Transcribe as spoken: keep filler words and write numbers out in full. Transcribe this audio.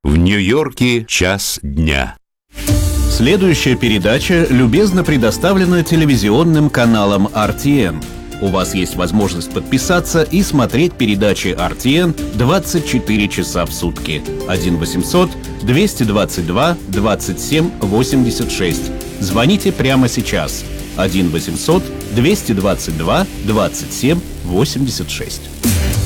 В Нью-Йорке час дня. Следующая передача любезно предоставлена телевизионным каналом эр ти эн. У вас есть возможность подписаться и смотреть передачи эр ти эн двадцать четыре часа в сутки. один восемьсот двести двадцать два двадцать семь восемьдесят шесть. Звоните прямо сейчас. один восемьсот двести двадцать два двадцать семь восемьдесят шесть.